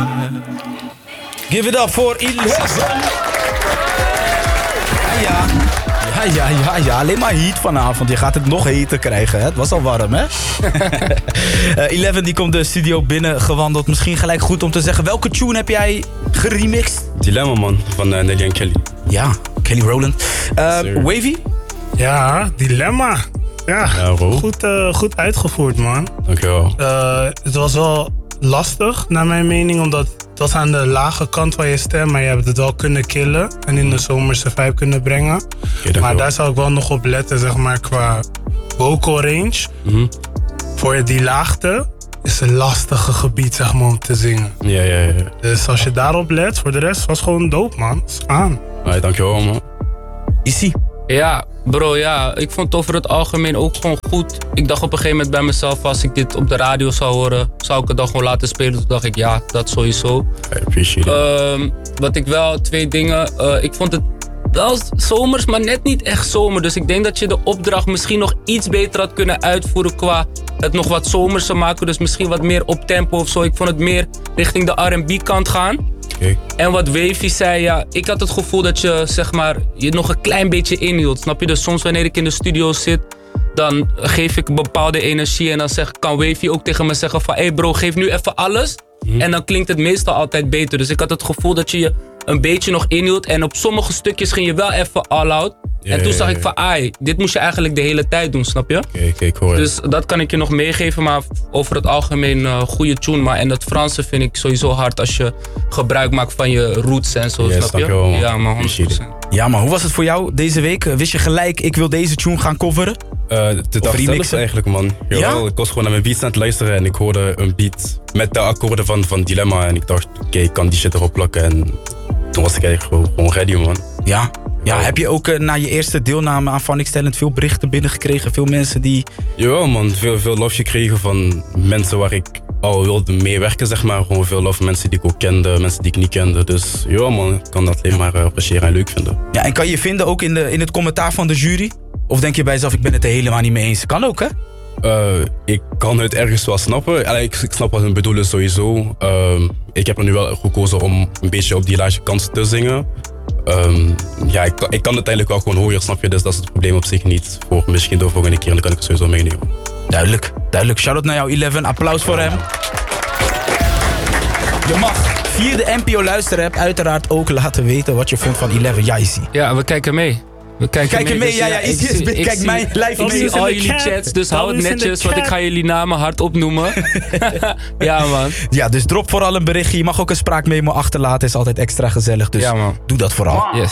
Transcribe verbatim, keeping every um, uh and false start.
Give it up voor Eleven. Ja, ja. Ja, ja, ja, ja. Alleen maar heat vanavond. Je gaat het nog heter krijgen. Hè? Het was al warm, hè? uh, Eleven die komt de studio binnen gewandeld. Misschien gelijk goed om te zeggen. Welke tune heb jij geremixed? Dilemma, man. Van uh, Nelly en Kelly. Ja, Kelly Rowland. Uh, Wavy? Ja, Dilemma. Ja, ja goed, uh, goed uitgevoerd, man. Dankjewel. Uh, het was wel lastig, naar mijn mening, omdat het was aan de lage kant van je stem, maar je hebt het wel kunnen killen en in de zomerse vibe kunnen brengen. Okay, maar daar zou ik wel nog op letten, zeg maar, qua vocal range. Mm-hmm. Voor die laagte is een lastige gebied, zeg maar, om te zingen. Ja, ja, ja. Dus als je daarop let, voor de rest was gewoon dope, man. Is aan. Nee, dankjewel, man. Issy? Ja, bro, ja. Ik vond het over het algemeen ook gewoon goed. Ik dacht op een gegeven moment bij mezelf, als ik dit op de radio zou horen, zou ik het dan gewoon laten spelen. Toen dacht ik, ja, dat sowieso. I appreciate it. Um, wat ik wel, twee dingen. Uh, ik vond het wel zomers, maar net niet echt zomer. Dus ik denk dat je de opdracht misschien nog iets beter had kunnen uitvoeren qua het nog wat zomerse maken. Dus misschien wat meer op tempo of zo. Ik vond het meer richting de R en B kant gaan. Okay. En wat Wavy zei, ja, ik had het gevoel dat je, zeg maar, je nog een klein beetje inhield. Snap je? Dus soms wanneer ik in de studio zit, dan geef ik een bepaalde energie. En dan zeg, kan Wavy ook tegen me zeggen van, hé hey bro, geef nu even alles. Mm. En dan klinkt het meestal altijd beter. Dus ik had het gevoel dat je je een beetje nog inhield. En op sommige stukjes ging je wel even all out. Yeah, en toen zag ik van, ai, dit moest je eigenlijk de hele tijd doen, snap je? Oké, okay, okay, cool. Dus dat kan ik je nog meegeven, maar over het algemeen uh, goede tune. Maar en dat Franse vind ik sowieso hard als je gebruik maakt van je roots en zo, yes, snap je? Wel, man. Ja, maar honderd procent. Ja, maar hoe was het voor jou deze week? Wist je gelijk, ik wil deze tune gaan coveren? Uh, de dag zelf eigenlijk, man. Jawel, ja? Ik was gewoon naar mijn beats aan het luisteren en ik hoorde een beat met de akkoorden van, van Dilemma. En ik dacht, oké, okay, ik kan die shit erop plakken. En toen was ik eigenlijk gewoon, gewoon ready, man. Ja? Ja, heb je ook uh, na je eerste deelname aan Phonics Talent veel berichten binnengekregen? Veel mensen die... Jawel, man. Veel, veel love gekregen van mensen waar ik al wilde meewerken, zeg maar. Gewoon veel love van mensen die ik ook kende, mensen die ik niet kende. Dus ja, man, ik kan dat alleen maar uh, appreciëren en leuk vinden. Ja, en kan je vinden ook in, de, in het commentaar van de jury? Of denk je bij jezelf, ik ben het er helemaal niet mee eens? Kan ook, hè? Uh, ik kan het ergens wel snappen. Allee, ik, ik snap wat hun bedoelen sowieso. Uh, ik heb er nu wel gekozen om een beetje op die laatste kant te zingen. Um, ja, ik, ik kan het eigenlijk wel gewoon horen, snap je? Dus dat is het probleem op zich niet. Voor misschien de volgende keer en dan kan ik het sowieso meenemen. Duidelijk, duidelijk. Shout-out naar jou, Eleven. Applaus voor hem. Je mag via de N P O-luisterapp uiteraard ook laten weten wat je vond van Eleven. Ja, Issy. Ja, we kijken mee. We kijken, kijken mee, mee ja, ja. Issy is, ik, kijk mij live mee. Ik zie al jullie chats, dus hou het netjes, want ik ga jullie namen hard opnoemen. Ja, man. Ja, dus drop vooral een berichtje. Je mag ook een spraakmemo achterlaten, is altijd extra gezellig. Dus ja, doe dat vooral. Yes.